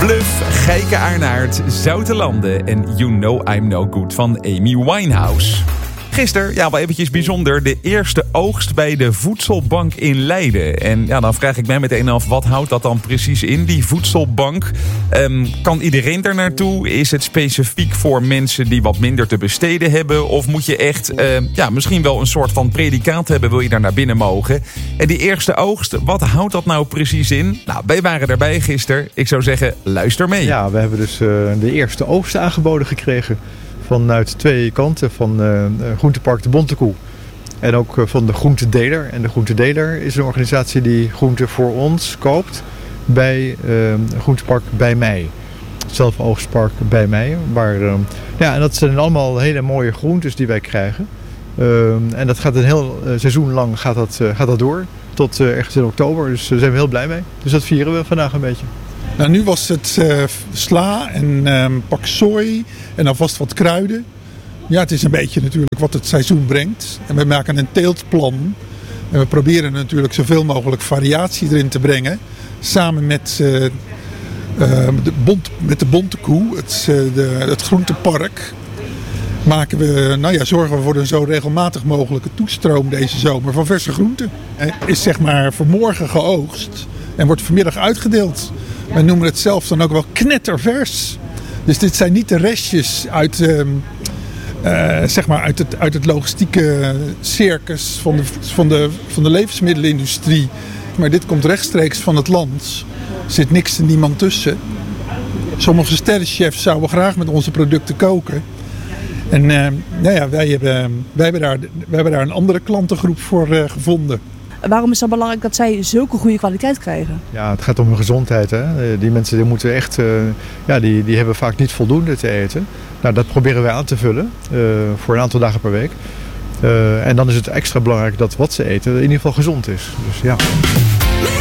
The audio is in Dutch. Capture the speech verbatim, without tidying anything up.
Bluff, Gijke Arnaert, Zoute Landen en You Know I'm No Good van Amy Winehouse. Gisteren, ja, wel eventjes bijzonder, de eerste oogst bij de voedselbank in Leiden. En ja, dan vraag ik mij meteen af, wat houdt dat dan precies in, die voedselbank? Um, kan iedereen daar naartoe? Is het specifiek voor mensen die wat minder te besteden hebben? Of moet je echt, uh, ja, misschien wel een soort van predicaat hebben, wil je daar naar binnen mogen? En die eerste oogst, wat houdt dat nou precies in? Nou, wij waren erbij gisteren. Ik zou zeggen, luister mee. Ja, we hebben dus uh, de eerste oogst aangeboden gekregen. Vanuit twee kanten, van uh, Groentepark de Bontekoe en ook uh, van de Groentedeler. En de Groentedeler is een organisatie die groenten voor ons koopt bij uh, Groentepark Bij Mij. Zelfoogstpark Bij Mij. Waar, uh, ja, en dat zijn allemaal hele mooie groentes die wij krijgen. Uh, en dat gaat een heel uh, seizoen lang gaat dat, uh, gaat dat door, tot uh, ergens in oktober. Dus daar zijn we heel blij mee. Dus dat vieren we vandaag een beetje. Nou, nu was het uh, sla en um, pak sooi en alvast wat kruiden. Ja, het is een beetje natuurlijk wat het seizoen brengt. En we maken een teeltplan. En we proberen natuurlijk zoveel mogelijk variatie erin te brengen. Samen met, uh, uh, de, bont, met de Bontekoe, het, uh, de, het groentepark, maken we, nou ja, zorgen we voor een zo regelmatig mogelijke toestroom deze zomer van verse groenten. En is zeg maar vanmorgen geoogst en wordt vanmiddag uitgedeeld. Wij noemen het zelf dan ook wel knettervers. Dus dit zijn niet de restjes uit, uh, uh, zeg maar uit, het, uit het logistieke circus van de, van, de, van de levensmiddelenindustrie. Maar dit komt rechtstreeks van het land. Er zit niks en niemand tussen. Sommige sterrenchefs zouden graag met onze producten koken. En uh, nou ja, wij, hebben, wij, hebben daar, wij hebben daar een andere klantengroep voor uh, gevonden. Waarom is het belangrijk dat zij zulke goede kwaliteit krijgen? Ja, het gaat om hun gezondheid. Hè? Die mensen die moeten echt, uh, ja, die, die hebben vaak niet voldoende te eten. Nou, dat proberen wij aan te vullen uh, voor een aantal dagen per week. Uh, en dan is het extra belangrijk dat wat ze eten in ieder geval gezond is. Dus ja.